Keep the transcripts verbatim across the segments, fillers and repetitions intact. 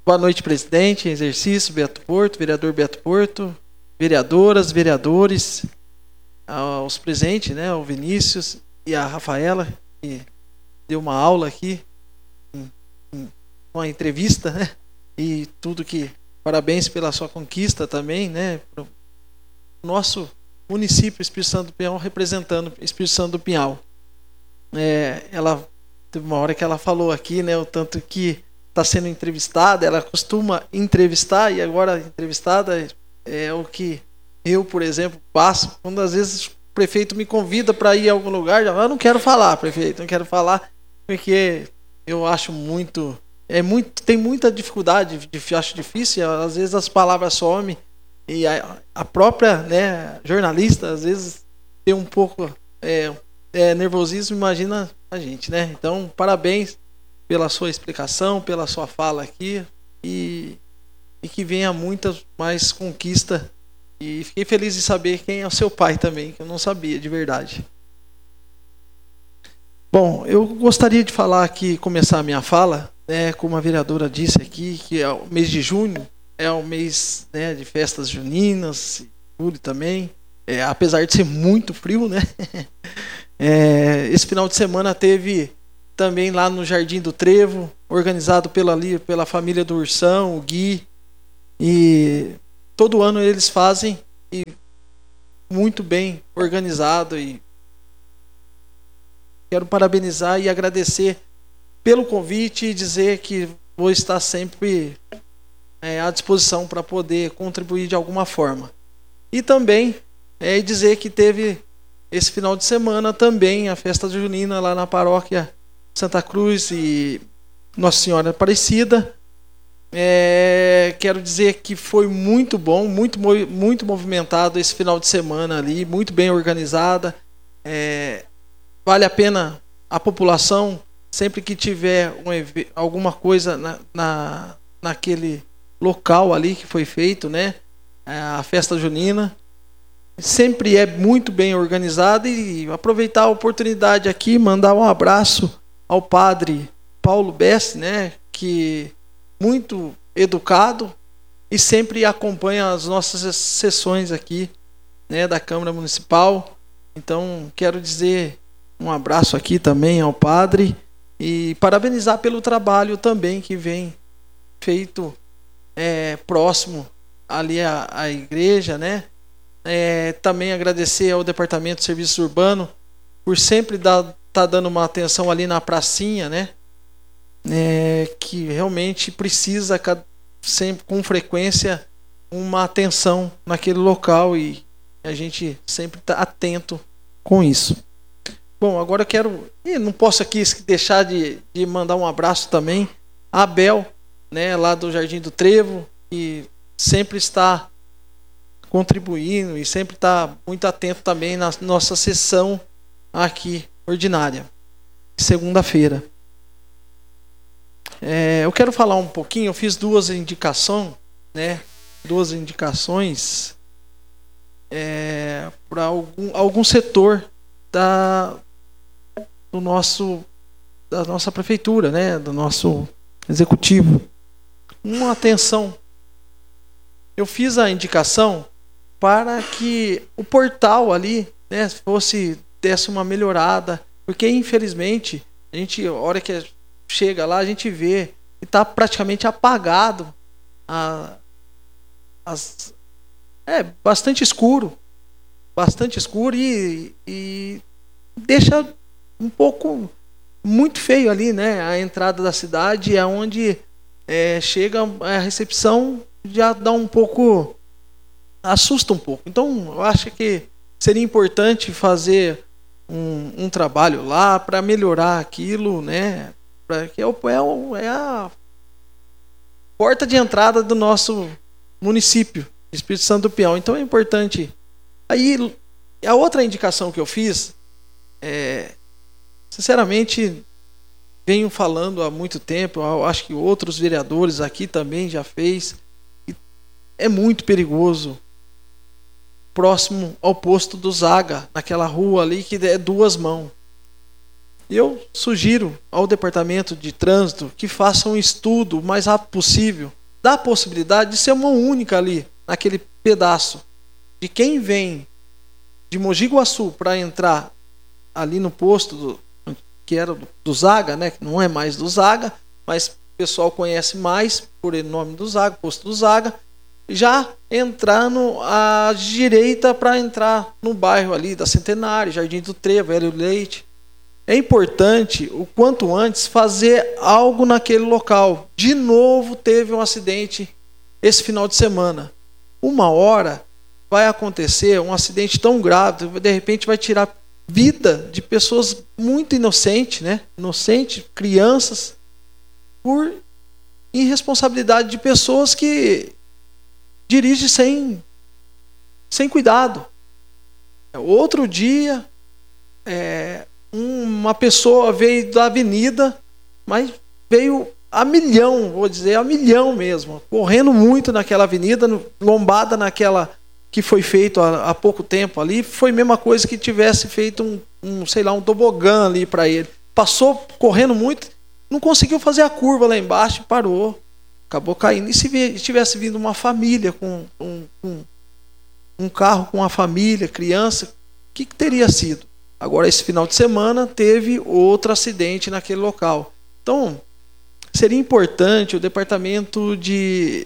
Boa noite, presidente, em exercício, Beto Porto, vereador Beto Porto, vereadoras, vereadores, aos presentes, né, o Vinícius e a Rafaela, que deu uma aula aqui, em, em uma entrevista, né, e tudo que... Parabéns pela sua conquista também, né, pro nosso município, Espírito Santo do Pinhal, representando Espírito Santo do Pinhal. É, ela teve uma hora que ela falou aqui, né, o tanto que está sendo entrevistada, ela costuma entrevistar, e agora entrevistada é o que eu, por exemplo, passo, quando às vezes o prefeito me convida para ir a algum lugar, já, eu não quero falar, prefeito, não quero falar, porque eu acho muito, é muito, tem muita dificuldade, acho difícil, às vezes as palavras somem, e a, a própria, né, jornalista, às vezes tem um pouco é, é, nervosismo, imagina a gente, né? Então, parabéns pela sua explicação, pela sua fala aqui, e, e que venha muitas mais conquistas. E fiquei feliz de saber quem é o seu pai também, que eu não sabia de verdade. Bom, eu gostaria de falar aqui, começar a minha fala, né, como a vereadora disse aqui, que é o mês de junho, é o mês, né, de festas juninas, julho também, é, apesar de ser muito frio, né? É, esse final de semana teve também lá no Jardim do Trevo, organizado pela, pela família do Ursão, o Gui, e todo ano eles fazem, e muito bem organizado, e quero parabenizar e agradecer pelo convite e dizer que vou estar sempre é, à disposição para poder contribuir de alguma forma. E também é, dizer que teve esse final de semana também a festa junina lá na paróquia Santa Cruz e Nossa Senhora Aparecida. É, quero dizer que foi muito bom, muito, muito movimentado esse final de semana ali, muito bem organizada. É, vale a pena a população, sempre que tiver um, alguma coisa na, na, naquele local ali que foi feito, né, a festa junina, sempre é muito bem organizada. E aproveitar a oportunidade aqui, mandar um abraço ao padre Paulo Besse, né, que muito educado e sempre acompanha as nossas sessões aqui, né, da Câmara Municipal. Então, quero dizer um abraço aqui também ao padre e parabenizar pelo trabalho também que vem feito é, próximo ali à, à igreja, né? É, também agradecer ao Departamento de Serviços Urbanos por sempre estar tá dando uma atenção ali na pracinha, né? É, que realmente precisa sempre com frequência uma atenção naquele local, e a gente sempre está atento com isso. Bom, agora eu quero, e não posso aqui deixar de, de mandar um abraço também a Abel, né, lá do Jardim do Trevo, que sempre está contribuindo e sempre está muito atento também na nossa sessão aqui ordinária, segunda-feira. É, eu quero falar um pouquinho, eu fiz duas indicações, né, duas indicações é, para algum, algum setor da, do nosso, da nossa prefeitura, né, do nosso executivo. Uma atenção. Eu fiz a indicação para que o portal ali, né, fosse, desse uma melhorada, porque infelizmente a gente, a hora que chega lá, a gente vê que está praticamente apagado, a, as, é bastante escuro, bastante escuro e, e deixa um pouco muito feio ali, né, a entrada da cidade, é onde é, chega a recepção, já dá um pouco, assusta um pouco. Então eu acho que seria importante fazer um, um trabalho lá para melhorar aquilo, né, que é, o, é, o, é a porta de entrada do nosso município, Espírito Santo do Pinhal. Então é importante. Aí a outra indicação que eu fiz, é, sinceramente, venho falando há muito tempo, eu acho que outros vereadores aqui também já fez, é muito perigoso, próximo ao posto do Zaga, naquela rua ali que é duas mãos. eu sugiro ao Departamento de Trânsito que faça um estudo o mais rápido possível da possibilidade de ser uma única ali, naquele pedaço, de quem vem de Mogi Guaçu para entrar ali no posto do, que era do, do Zaga, né? Que não é mais do Zaga, mas o pessoal conhece mais por o nome do Zaga, posto do Zaga, já entrando à direita para entrar no bairro ali da Centenário, Jardim do Trevo, Hélio Leite. É importante, o quanto antes, fazer algo naquele local. De novo teve um acidente esse final de semana. Uma hora vai acontecer um acidente tão grave, de repente vai tirar vida de pessoas muito inocentes, né? Inocentes, crianças, por irresponsabilidade de pessoas que dirigem sem, sem cuidado. Outro dia, é, uma pessoa veio da avenida, mas veio a milhão, vou dizer, a milhão mesmo, correndo muito naquela avenida, lombada naquela que foi feito há, há pouco tempo ali, foi a mesma coisa que tivesse feito um, um sei lá, um tobogã ali para ele. Passou correndo muito, não conseguiu fazer a curva lá embaixo e parou. Acabou caindo. E se tivesse vindo uma família com um, um, um carro com uma família, criança, o que, que teria sido? Agora, esse final de semana, teve outro acidente naquele local. Então, seria importante o Departamento de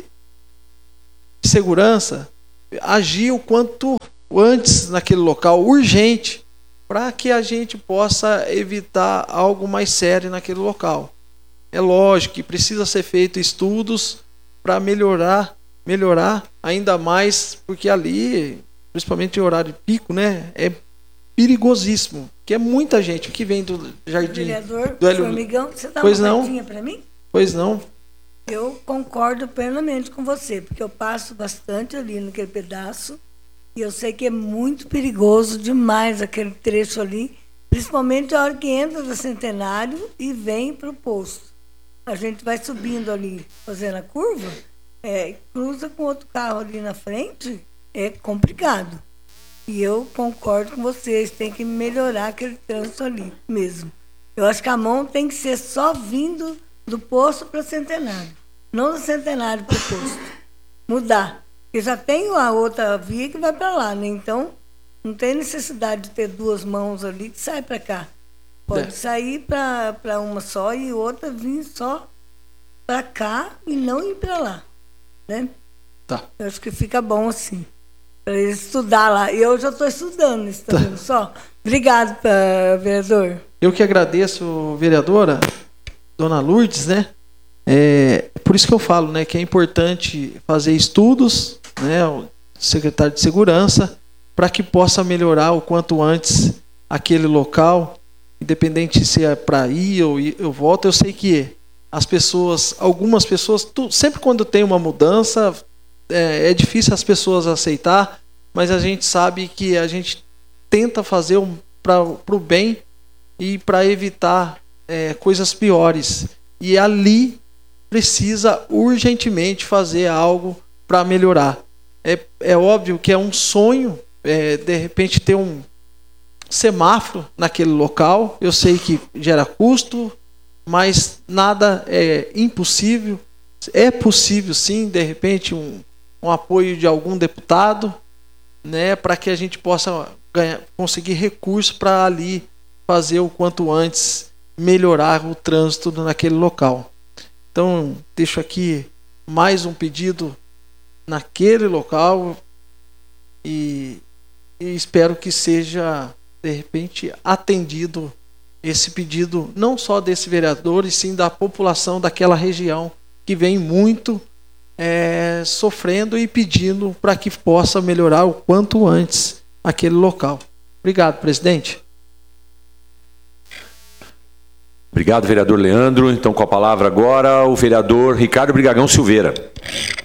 Segurança agir o quanto antes naquele local, urgente, para que a gente possa evitar algo mais sério naquele local. É lógico que precisa ser feito estudos para melhorar, melhorar ainda mais, porque ali, principalmente em horário de pico, né, é perigosíssimo, que é muita gente que vem do Jardim Vereador, do Hélio... amigão, você dá pois uma não? cartinha para mim? Pois não. Eu concordo plenamente com você, porque eu passo bastante ali naquele pedaço e eu sei que é muito perigoso demais aquele trecho ali, principalmente a hora que entra do Centenário e vem para o posto. A gente vai subindo ali, fazendo a curva, é, cruza com outro carro ali na frente, é complicado. E eu concordo com vocês, tem que melhorar aquele trânsito ali mesmo. Eu acho que a mão tem que ser só vindo do posto para o Centenário, não do Centenário para o posto. Mudar. Eu já tenho a outra via que vai para lá, né? Então não tem necessidade de ter duas mãos ali que sai para cá. Pode é. sair para uma só e outra vir só para cá e não ir para lá, né? Tá. Eu acho que fica bom assim, para eles estudar lá. Eu já estou estudando isso, tá vendo só? Obrigado, vereador. Eu que agradeço, vereadora, dona Lourdes, né? É, por isso que eu falo, né, que é importante fazer estudos, né, o secretário de Segurança, para que possa melhorar o quanto antes aquele local. Independente se é para ir ou eu volto, eu sei que as pessoas, algumas pessoas, tu, sempre quando tem uma mudança, é, é difícil as pessoas aceitar, mas a gente sabe que a gente tenta fazer um, para o bem e para evitar é, coisas piores. E ali precisa urgentemente fazer algo para melhorar. É, é óbvio que é um sonho, é, de repente, ter um semáforo naquele local. Eu sei que gera custo, mas nada é impossível. É possível sim, de repente, um, um apoio de algum deputado, né, para que a gente possa ganhar, conseguir recursos para ali fazer o quanto antes melhorar o trânsito naquele local. Então, deixo aqui mais um pedido naquele local e, e espero que seja, de repente, atendido esse pedido, não só desse vereador, e sim da população daquela região, que vem muito é, sofrendo e pedindo para que possa melhorar o quanto antes aquele local. Obrigado, presidente. Obrigado, vereador Leandro. Então, com a palavra agora, o vereador Ricardo Brigagão Silveira.